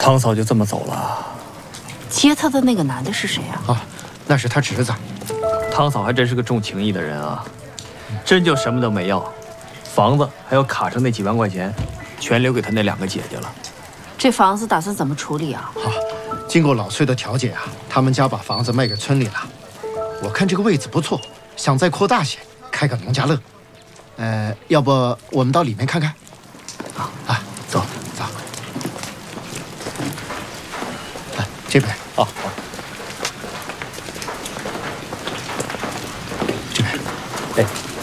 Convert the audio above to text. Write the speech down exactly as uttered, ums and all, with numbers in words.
汤嫂就这么走了。 接她的那个男的是谁啊？ 啊，那是他侄子。 汤嫂还真是个重情义的人啊，真就什么都没要，房子还有卡上那几万块钱，全留给他那两个姐姐了。 这房子打算怎么处理啊？ 啊，经过老崔的调解啊，他们家把房子卖给村里了。我看这个位置不错，想再扩大些，开个农家乐。呃，要不我们到里面看看？啊啊，走走。来这边。 哦好。 这边。哎。